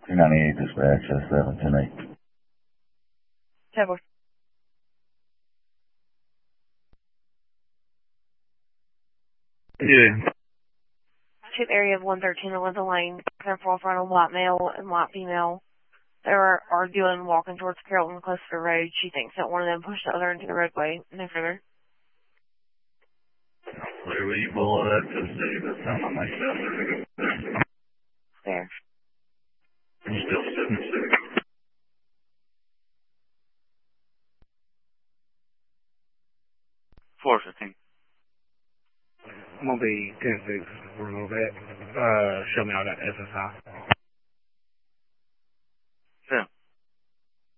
298 dispatch, 710-8. Table. Yeah. Tip area of 113 Elizabeth Lane. Their forefront on white male and white female. They were arguing, walking towards Carrollton Cluster Road. She thinks that one of them pushed the other into the roadway. No further. Where were you pull that to see the sound on myself? There. I'm still sitting sick. 415. I'm gonna be 10-6 for a little bit. Show me all that SSI.